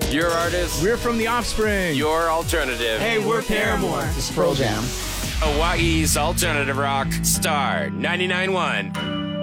Your artist. We're from The Offspring. Your alternative. Hey, we're Paramore. This Pearl Jam. Hawaii's alternative rock. Star 99.1.